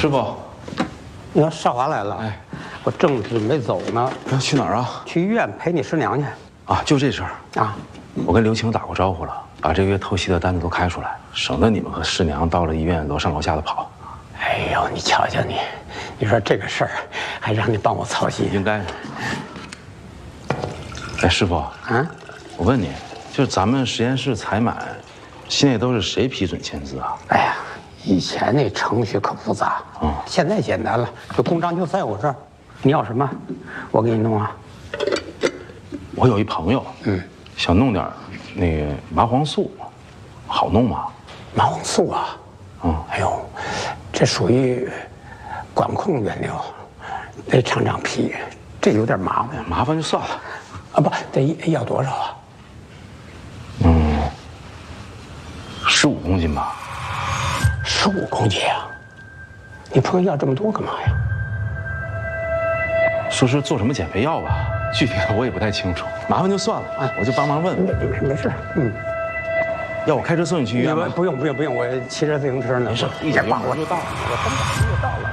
师傅， 你看少华来了，哎，我正准备走呢。 要去哪儿啊？ 去医院陪你师娘去。 啊，就这事儿啊。 我跟刘晴打过招呼了，把这个月透析的单子都开出来，省得你们和师娘到了医院楼上楼下的跑。 哎呦，你瞧瞧你，你说这个事儿还让你帮我操心， 应该的。哎，师傅，我问你，就是咱们实验室采买，现在都是谁批准签字啊？ 哎呀，以前那程序可复杂，现在简单了，这公章就在我这儿。你要什么，我给你弄啊。 我有一朋友，想弄点那个麻黄素，好弄吗？ 麻黄素啊，哎呦，这属于管控原料，得厂长批，这有点麻烦。 麻烦就算了。 啊，不得要多少啊 ？15公斤吧。 15公斤啊？你朋友要这么多干嘛呀？ 说是做什么减肥药吧，具体的我也不太清楚。麻烦就算了，我就帮忙问问。 没事， 要我开车送你去医院吗？ 不用，我骑着自行车呢。 没事， 一点挂我就到了。 我到了。